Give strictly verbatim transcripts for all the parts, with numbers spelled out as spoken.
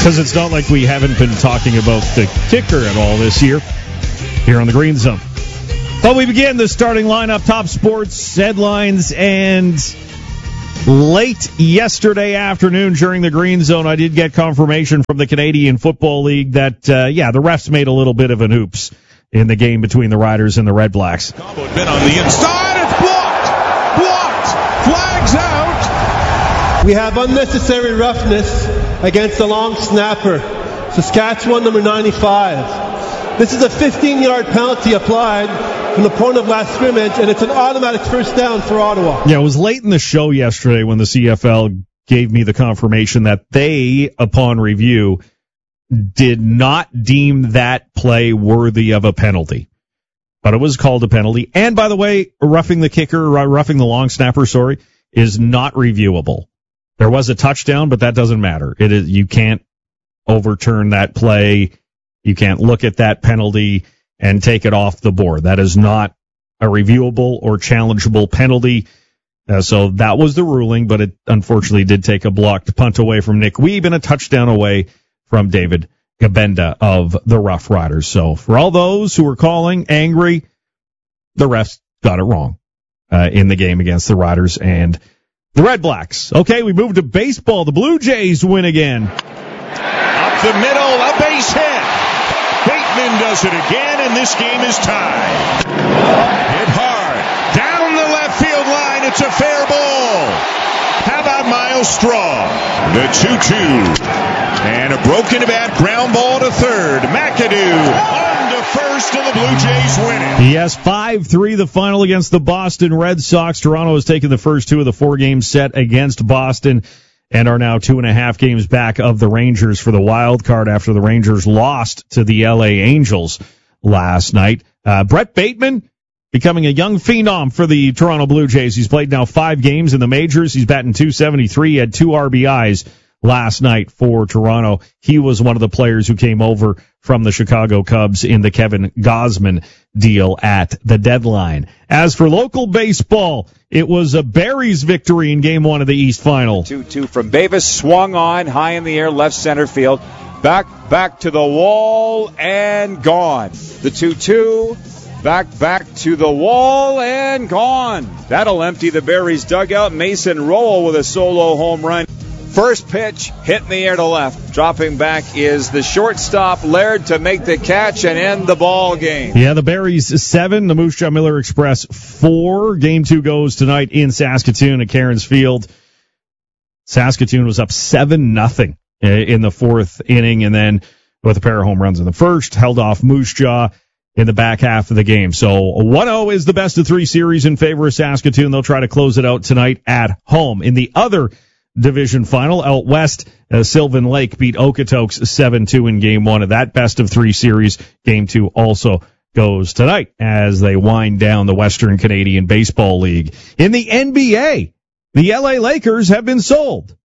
Because it's not like we haven't been talking about the kicker at all this year here on the Green Zone. But we begin the starting lineup, top sports headlines, and late yesterday afternoon during the Green Zone, I did get confirmation from the Canadian Football League that, uh, yeah, the refs made a little bit of an oops in the game between the Riders and the Red Blacks. Combo been on the inside. It's blocked. Blocked. Flags out. We have unnecessary roughness against the long snapper, Saskatchewan number ninety-five. This is a fifteen-yard penalty applied from the point of last scrimmage, and it's an automatic first down for Ottawa. Yeah, it was late in the show yesterday when the C F L gave me the confirmation that they, upon review, did not deem that play worthy of a penalty. But it was called a penalty. And, by the way, roughing the kicker, roughing the long snapper, sorry, is not reviewable. There was a touchdown, but that doesn't matter. It is, you can't overturn that play. You can't look at that penalty and take it off the board. That is not a reviewable or challengeable penalty. Uh, so that was the ruling, but it unfortunately did take a blocked punt away from Nick Weeb and a touchdown away from David Gabenda of the Rough Riders. So for all those who were calling angry, the refs got it wrong uh, in the game against the Riders and the Red Blacks. Okay, we move to baseball. The Blue Jays win again. Up the middle, a base hit. Bateman does it again, and this game is tied. Hit hard. Down the left field line. It's a fair ball. How about Miles Straw? The two two. And a broken bat ground ball to third. McAdoo on to first, and the Blue Jays win it. Yes, five three the final against the Boston Red Sox. Toronto has taken the first two of the four-game set against Boston and are now two and a half games back of the Rangers for the wild card after the Rangers lost to the L A Angels last night. Uh, Brett Bateman becoming a young phenom for the Toronto Blue Jays. He's played now five games in the majors. He's batting two seventy-three. He had two R B Is last night for Toronto. He was one of the players who came over from the Chicago Cubs in the Kevin Gausman deal at the deadline. As for local baseball, it was a Barry's victory in game one of the East Final. two two from Bavis, swung on, high in the air, left center field. Back, back to the wall, and gone. The two two, back, back to the wall, and gone. That'll empty the Barry's dugout. Mason Rowell with a solo home run. First pitch, hit in the air to left. Dropping back is the shortstop, Laird, to make the catch and end the ball game. Yeah, the Berries seven, the Moose Jaw Miller Express four. Game two goes tonight in Saskatoon at Cairns Field. Saskatoon was up seven nothing in the fourth inning, and then with a pair of home runs in the first, held off Moose Jaw in the back half of the game. So one oh is the best of three series in favor of Saskatoon. They'll try to close it out tonight at home. In the other division final, out west, uh, Sylvan Lake beat Okotoks seven two in game one of that best of three series. Game two also goes tonight as they wind down the Western Canadian Baseball League. In the N B A, the L A Lakers have been sold.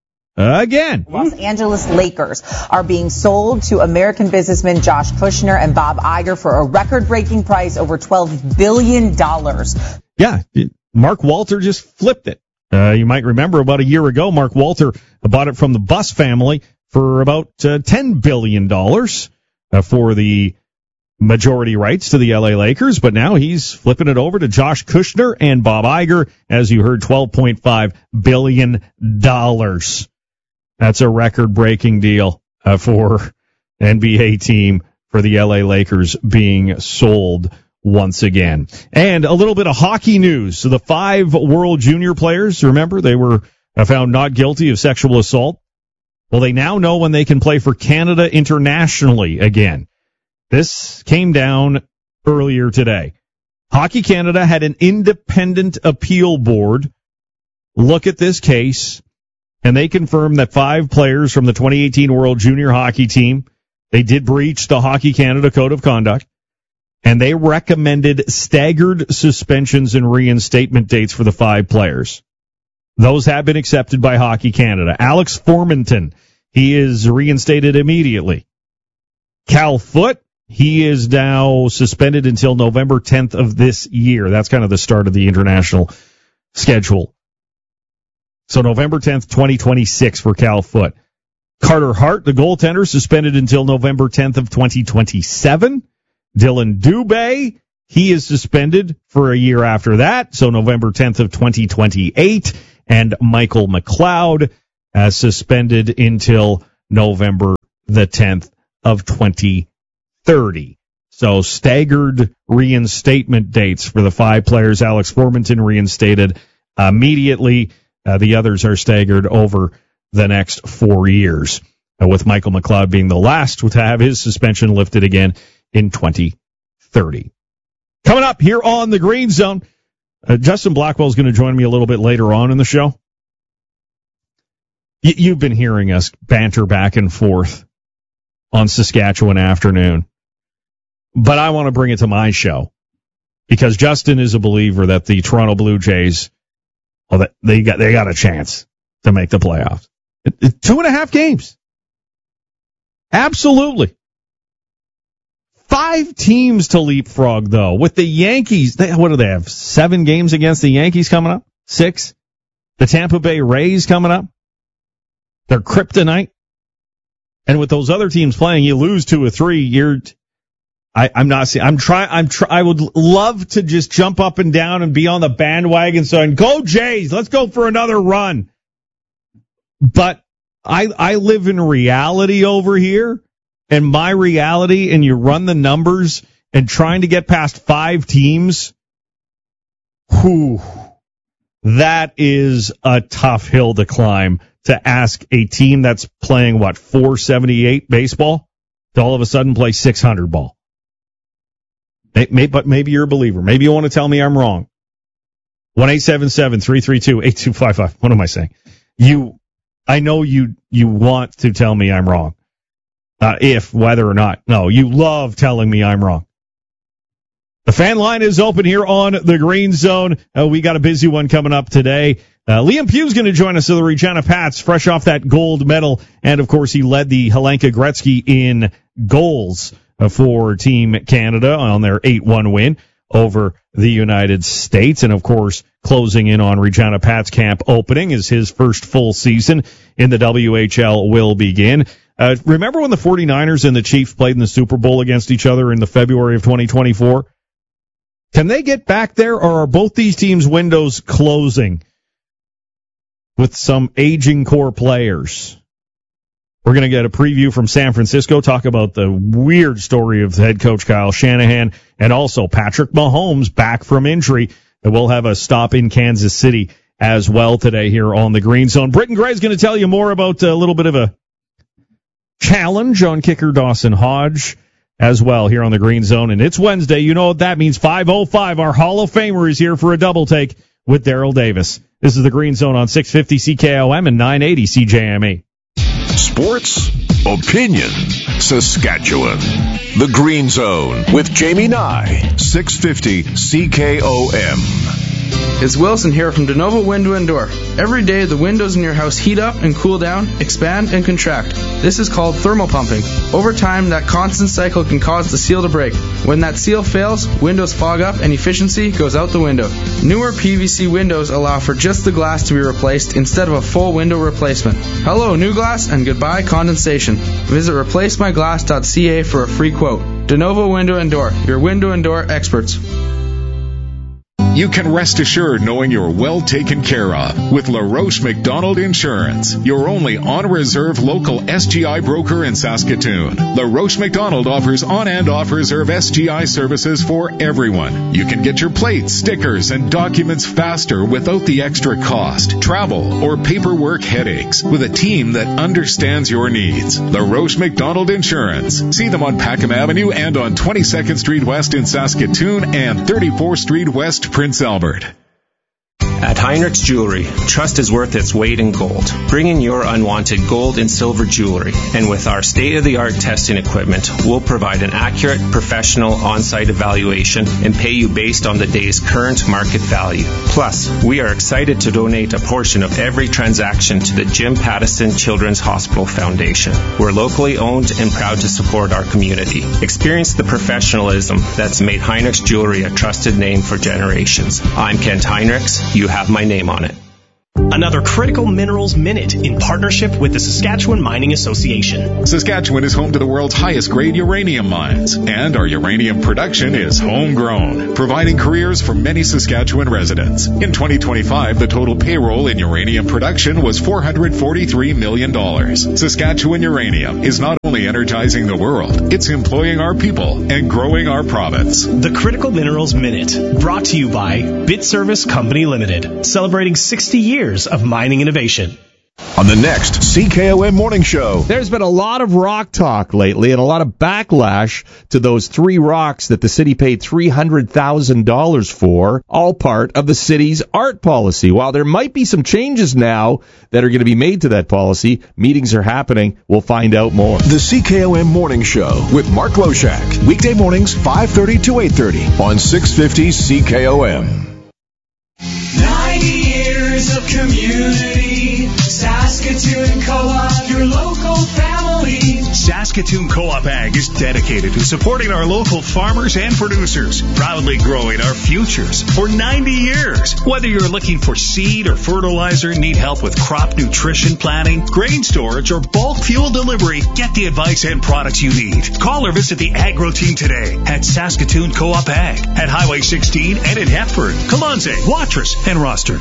Again. Los Angeles Lakers are being sold to American businessmen Josh Kushner and Bob Iger for a record-breaking price over twelve billion dollars. Yeah, Mark Walter just flipped it. Uh, you might remember about a year ago, Mark Walter bought it from the Buss family for about uh, ten billion dollars uh, for the majority rights to the L A Lakers, but now he's flipping it over to Josh Kushner and Bob Iger, as you heard, twelve point five billion dollars. That's a record-breaking deal uh, for N B A team for the L A Lakers being sold once again. And a little bit of hockey news. So the five World Junior players, remember, they were found not guilty of sexual assault. Well, they now know when they can play for Canada internationally again. This came down earlier today. Hockey Canada had an independent appeal board look at this case, and they confirmed that five players from the twenty eighteen World Junior Hockey Team, they did breach the Hockey Canada Code of Conduct. And they recommended staggered suspensions and reinstatement dates for the five players. Those have been accepted by Hockey Canada. Alex Formanton, he is reinstated immediately. Cal Foote, he is now suspended until November tenth of this year. That's kind of the start of the international schedule. So November tenth, twenty twenty-six for Cal Foote. Carter Hart, the goaltender, suspended until November tenth of twenty twenty-seven. Dylan Dubé, he is suspended for a year after that, so November tenth of twenty twenty-eight. And Michael McLeod, uh, suspended until November the tenth of twenty thirty. So staggered reinstatement dates for the five players. Alex Formenton reinstated immediately. Uh, the others are staggered over the next four years, uh, with Michael McLeod being the last to have his suspension lifted again in twenty thirty. Coming up here on the Green Zone, uh, Justin Blackwell is going to join me a little bit later on in the show. Y- you've been hearing us banter back and forth on Saskatchewan Afternoon, but I want to bring it to my show because Justin is a believer that the Toronto Blue Jays, well, that they got they got a chance to make the playoffs. It, it, two and a half games, absolutely. Five teams to leapfrog, though. With the Yankees, they, what do they have? Seven games against the Yankees coming up? Six? The Tampa Bay Rays coming up? They're kryptonite. And with those other teams playing, you lose two or three. You're, I, I'm not saying, I'm trying, I'm try, I would love to just jump up and down and be on the bandwagon saying, go Jays, let's go for another run. But I, I live in reality over here. And my reality, and you run the numbers, and trying to get past five teams, whew, that is a tough hill to climb to ask a team that's playing, what, four seventy-eight baseball to all of a sudden play six hundred ball. But maybe you're a believer. Maybe you want to tell me I'm wrong. one eight seven seven, three three two, eight two five five. What am I saying? You, I know you, you want to tell me I'm wrong. Uh, if, whether or not. No, you love telling me I'm wrong. The fan line is open here on the Green Zone. Uh, we got a busy one coming up today. Uh, Liam Pugh's going to join us of the Regina Pats, fresh off that gold medal. And, of course, he led the Helenka Gretzky in goals uh, for Team Canada on their eight one win over the United States. And, of course, closing in on Regina Pats camp opening as his first full season in the W H L will begin. Uh, remember when the 49ers and the Chiefs played in the Super Bowl against each other in the February of twenty twenty-four? Can they get back there, or are both these teams' windows closing with some aging core players? We're going to get a preview from San Francisco, talk about the weird story of head coach Kyle Shanahan, and also Patrick Mahomes back from injury. And we'll have a stop in Kansas City as well today here on the Green Zone. Britton Gray is going to tell you more about a little bit of a challenge on kicker Dawson Hodge as well here on the Green Zone. And it's Wednesday. You know what that means. five oh five, our Hall of Famer is here for a double take with Daryl Davis. This is the Green Zone on six fifty C K O M and nine eighty C J M E. Sports, opinion, Saskatchewan. The Green Zone with Jamie Nye, six fifty C K O M. It's Wilson here from DeNovo Window and Door. Every day, the windows in your house heat up and cool down, expand and contract. This is called thermal pumping. Over time, that constant cycle can cause the seal to break. When that seal fails, windows fog up and efficiency goes out the window. Newer P V C windows allow for just the glass to be replaced instead of a full window replacement. Hello, new glass, and goodbye, condensation. Visit replace my glass dot c a for a free quote. DeNovo Window and Door, your window and door experts. You can rest assured knowing you're well taken care of with LaRoche McDonald Insurance, your only on-reserve local S G I broker in Saskatoon. LaRoche McDonald offers on- and off-reserve S G I services for everyone. You can get your plates, stickers, and documents faster without the extra cost, travel, or paperwork headaches with a team that understands your needs. LaRoche McDonald Insurance. See them on Packham Avenue and on twenty-second Street West in Saskatoon and thirty-fourth Street West, Prince Albert. At Heinrich's Jewelry, trust is worth its weight in gold. Bring in your unwanted gold and silver jewelry, and with our state-of-the-art testing equipment, we'll provide an accurate, professional on-site evaluation and pay you based on the day's current market value. Plus, we are excited to donate a portion of every transaction to the Jim Pattison Children's Hospital Foundation. We're locally owned and proud to support our community. Experience the professionalism that's made Heinrich's Jewelry a trusted name for generations. I'm Kent Heinrichs. You have my name on it. Another Critical Minerals Minute in partnership with the Saskatchewan Mining Association. Saskatchewan is home to the world's highest grade uranium mines, and our uranium production is homegrown, providing careers for many Saskatchewan residents. In twenty twenty-five, the total payroll in uranium production was four hundred forty-three million dollars. Saskatchewan Uranium is not only energizing the world, it's employing our people and growing our province. The Critical Minerals Minute, brought to you by BitService Company Limited, celebrating sixty years of mining innovation. On the next C K O M Morning Show. There's been a lot of rock talk lately and a lot of backlash to those three rocks that the city paid three hundred thousand dollars for, all part of the city's art policy. While there might be some changes now that are going to be made to that policy, meetings are happening. We'll find out more. The C K O M Morning Show with Mark Loshak. Weekday mornings, five thirty to eight thirty on six fifty C K O M. ninety years of community, Saskatoon Co-op, your local family. Saskatoon Co-op Ag is dedicated to supporting our local farmers and producers, proudly growing our futures for ninety years. Whether you're looking for seed or fertilizer, need help with crop nutrition planning, grain storage, or bulk fuel delivery, get the advice and products you need. Call or visit the Agro Team today at Saskatoon Co-op Ag at Highway sixteen and in Hepburn, Colonze, Watrous, and Rostern.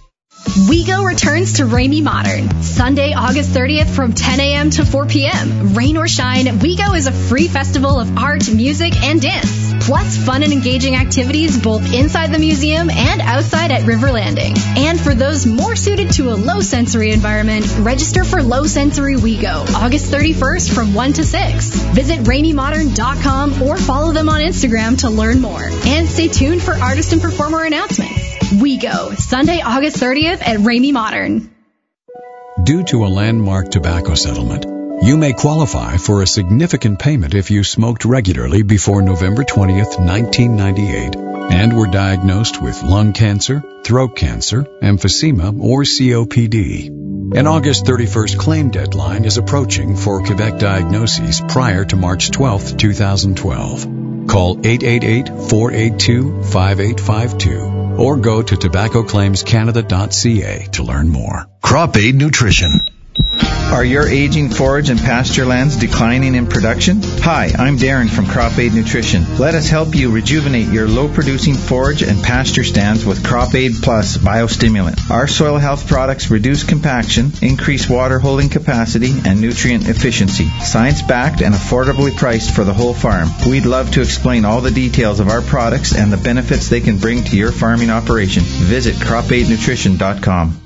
WeGo returns to Ramey Modern, Sunday, August thirtieth from ten a.m. to four p.m. Rain or shine, WeGo is a free festival of art, music, and dance. Plus fun and engaging activities both inside the museum and outside at River Landing. And for those more suited to a low-sensory environment, register for Low Sensory WeGo, August thirty-first from one to six. Visit ramey modern dot com or follow them on Instagram to learn more. And stay tuned for artist and performer announcements. WeGo, Sunday, August thirtieth at Ramey Modern. Due to a landmark tobacco settlement, you may qualify for a significant payment if you smoked regularly before November twentieth, nineteen ninety-eight, and were diagnosed with lung cancer, throat cancer, emphysema, or C O P D. An August thirty-first claim deadline is approaching for Quebec diagnoses prior to March twelfth, twenty twelve. Call eight eight eight, four eight two, five eight five two or go to tobacco claims canada dot c a to learn more. Crop Aid Nutrition. Are your aging forage and pasture lands declining in production? Hi, I'm Darren from Crop Aid Nutrition. Let us help you rejuvenate your low-producing forage and pasture stands with Crop Aid Plus Biostimulant. Our soil health products reduce compaction, increase water holding capacity, and nutrient efficiency. Science-backed and affordably priced for the whole farm. We'd love to explain all the details of our products and the benefits they can bring to your farming operation. Visit crop aid nutrition dot com.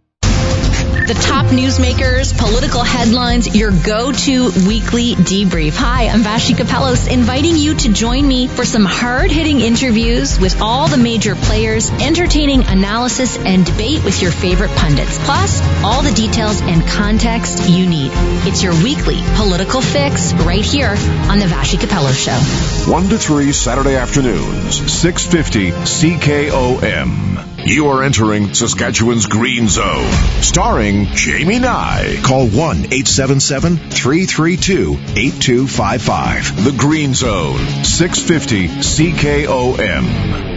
The top newsmakers, political headlines, your go-to weekly debrief. Hi, I'm Vashi Kapelos, inviting you to join me for some hard-hitting interviews with all the major players, entertaining analysis and debate with your favorite pundits, plus all the details and context you need. It's your weekly political fix right here on the Vashi Kapelos Show. one to three Saturday afternoons, six fifty C K O M. You are entering Saskatchewan's Green Zone, starring Jamie Nye. Call one eight seven seven, three three two, eight two five five. The Green Zone, six fifty C K O M.